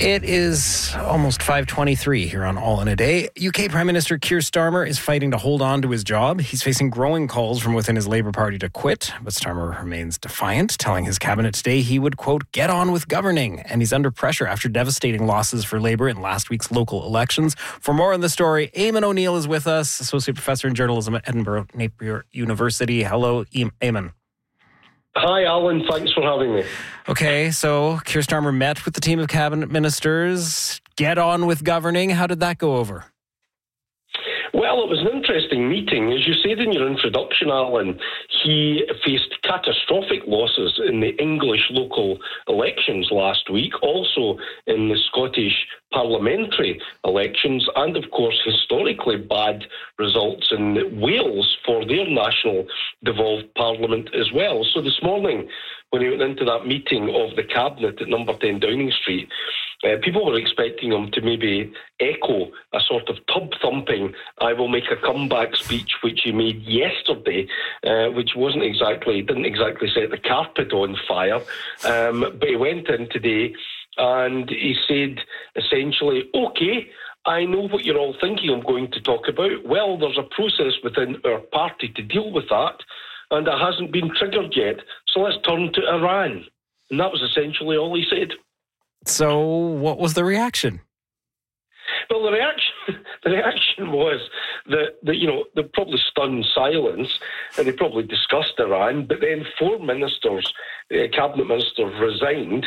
It is almost 5:23 here on All in a Day. UK Prime Minister Keir Starmer is fighting to hold on to his job. He's facing growing calls from within his Labour Party to quit, but Starmer remains defiant, telling his cabinet today he would, quote, get on with governing. And he's under pressure after devastating losses for Labour in last week's local elections. For more on the story, Eamon O'Neill is with us, Associate Professor in Journalism at Edinburgh Napier University. Hello, Eamon. Hi, Alan. Thanks for having me. Okay, so Keir Starmer met with the team of cabinet ministers. Get on with governing. How did that go over? Well, it was an interesting meeting. As you said in your introduction, Alan, he faced catastrophic losses in the English local elections last week, also in the Scottish parliamentary elections, and of course historically bad results in Wales for their national devolved parliament as well. So this morning, when he went into that meeting of the cabinet at number 10 Downing Street, people were expecting him to maybe echo a sort of tub-thumping, I will make a comeback speech, which he made yesterday, which didn't exactly set the carpet on fire. But he went in today and he said, essentially, OK, I know what you're all thinking I'm going to talk about. Well, there's a process within our party to deal with that, and it hasn't been triggered yet. So let's turn to Iran. And that was essentially all he said. So what was the reaction? Well, the reaction was that they probably stunned silence, and they probably discussed Iran, but then four ministers, cabinet ministers, resigned.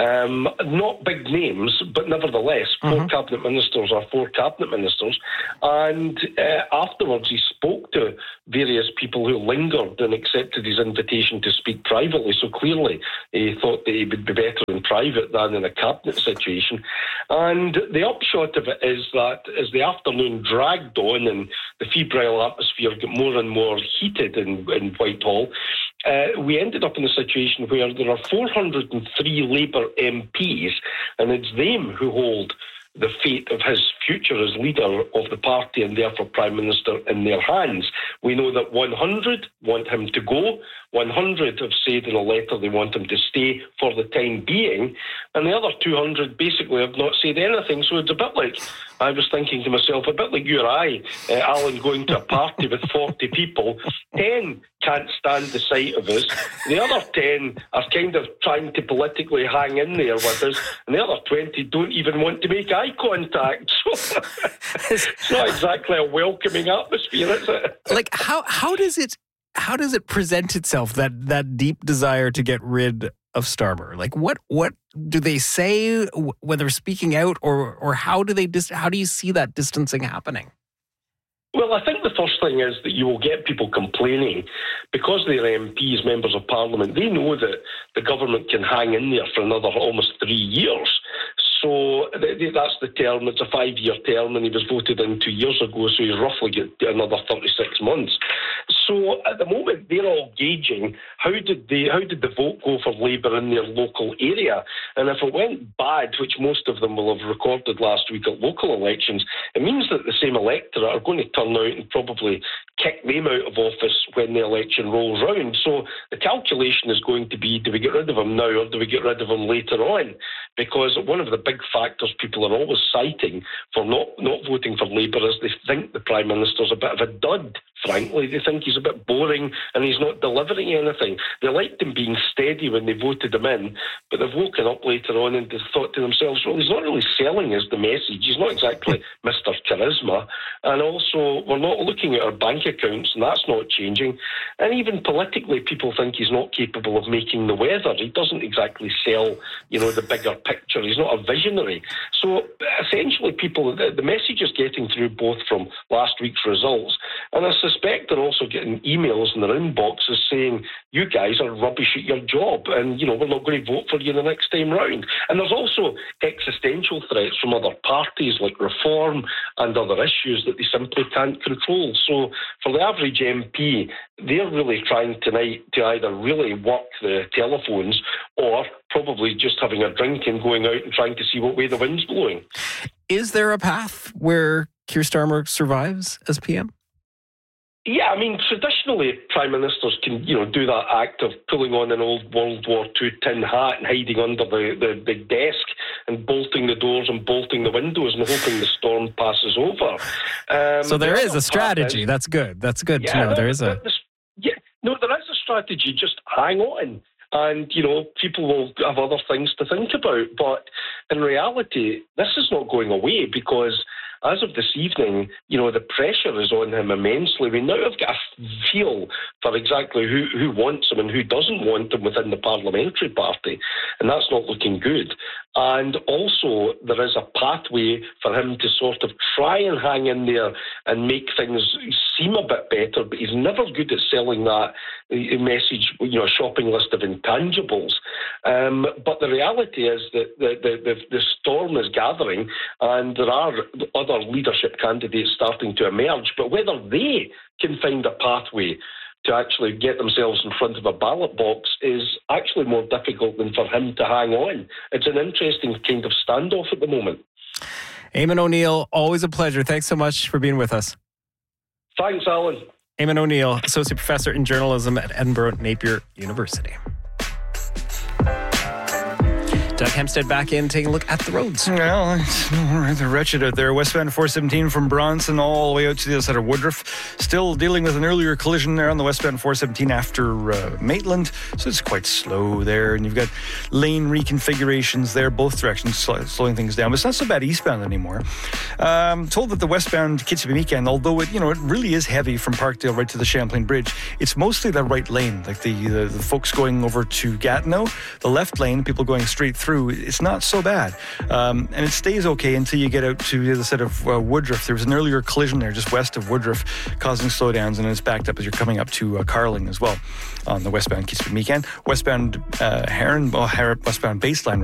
Not big names, but nevertheless, four cabinet ministers are four cabinet ministers. And afterwards, he spoke to various people who lingered and accepted his invitation to speak privately. So clearly, he thought that he would be better in private than in a cabinet situation. And the upshot of it is that as the afternoon dragged on and the febrile atmosphere got more and more heated in Whitehall, we ended up in a situation where there are 403 Labour MPs, and it's them who hold the fate of his future as leader of the party and therefore Prime Minister in their hands. We know that 100 want him to go, 100 have said in a letter they want him to stay for the time being, and the other 200 basically have not said anything. So it's a bit like, I was thinking to myself, a bit like you or I, Alan, going to a party with 40 people. 10 can't stand the sight of us. The other 10 are kind of trying to politically hang in there with us, and the other 20 don't even want to make eye contact. So it's not exactly a welcoming atmosphere, is it? Like, how does it present itself, that deep desire to get rid of Starmer? Like, what do they say when they're speaking out, or how do you see that distancing happening? Well, I think the first thing is that you will get people complaining because they're MPs, members of Parliament. They know that the government can hang in there for another almost 3 years. So that's the term. It's a 5-year term, and he was voted in 2 years ago, so he's roughly got another 36 months. So at the moment, they're all gauging how did the vote go for Labour in their local area, and if it went bad, which most of them will have recorded last week at local elections, it means that the same electorate are going to turn out and probably kick them out of office when the election rolls round. So the calculation is going to be, do we get rid of him now or do we get rid of him later on? Because one of the big factors people are always citing for not voting for Labour is they think the Prime Minister's a bit of a dud, frankly. They think he's a bit boring and he's not delivering anything. They liked him being steady when they voted him in, but they've woken up later on and they've thought to themselves, well, he's not really selling us the message. He's not exactly Mr. Charisma. And also, we're not looking at our bank accounts, and that's not changing. And even politically, people think he's not capable of making the weather. He doesn't exactly sell, the bigger picture. He's not a visionary. So essentially, the message is getting through both from last week's results, and I suspect they're also getting emails in their inboxes saying, you guys are rubbish at your job, and, we're not going to vote for you the next time round. And there's also existential threats from other parties like Reform and other issues that they simply can't control. So for the average MP, they're really trying tonight to either really work the telephones or probably just having a drink and going out and trying to see what way the wind's blowing. Is there a path where Keir Starmer survives as PM? Yeah, I mean, traditionally, Prime Ministers can, do that act of pulling on an old World War II tin hat and hiding under the big desk and bolting the doors and bolting the windows and hoping the storm passes over. So there is a strategy. That's good. That's good to know. There is a... there is a strategy. Just hang on. And, people will have other things to think about. But in reality, this is not going away because as of this evening, the pressure is on him immensely. We now have got a feel for exactly who wants him and who doesn't want him within the parliamentary party. And that's not looking good. And also, there is a pathway for him to sort of try and hang in there and make things seem a bit better, but he's never good at selling that message, a shopping list of intangibles. But the reality is that the storm is gathering and there are other leadership candidates starting to emerge, but whether they can find a pathway to actually get themselves in front of a ballot box is actually more difficult than for him to hang on. It's an interesting kind of standoff at the moment. Eamon O'Neill, always a pleasure. Thanks so much for being with us. Thanks, Alan. Eamon O'Neill, Associate Professor in Journalism at Edinburgh Napier University. Doug Hempstead back in, taking a look at the roads. Well, they're wretched out there. Westbound 417 from Bronson all the way out to the other side of Woodruff. Still dealing with an earlier collision there on the westbound 417 after Maitland. So it's quite slow there. And you've got lane reconfigurations there, both directions slowing things down. But it's not so bad eastbound anymore. Told that the westbound Kitsapimikan, although it really is heavy from Parkdale right to the Champlain Bridge, it's mostly the right lane. Like the folks going over to Gatineau, the left lane, people going straight through, it's not so bad. And it stays okay until you get out to the other side of Woodruff. There was an earlier collision there just west of Woodruff causing slowdowns, and it's backed up as you're coming up to Carling as well on the westbound Kitsapimikan. Westbound westbound Baseline